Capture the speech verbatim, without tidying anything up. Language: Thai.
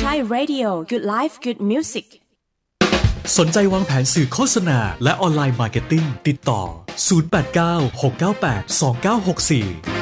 Chai Radio Good Life Good Music สนใจวางแผนสื่อโฆษณาและออนไลน์มาร์เก็ตติ้งติดต่อศูนย์ แปด เก้า หก เก้า แปด สอง เก้า หก สี่